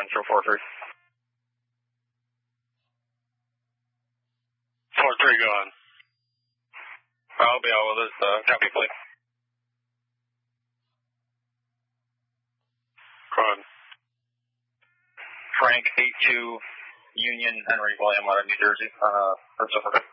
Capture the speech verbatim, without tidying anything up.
Central four three. four three, go on. I'll be out with us. Uh, copy, please. Go on. Frank, eight two, Union, Henry, William, out of New Jersey. Uh, that's over.